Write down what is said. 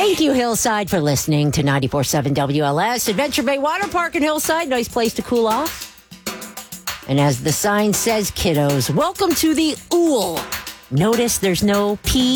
Thank you, Hillside, for listening to 94.7 WLS. Adventure Bay Water Park in Hillside. Nice place to cool off. And as the sign says, kiddos, welcome to the OOL. Notice there's no P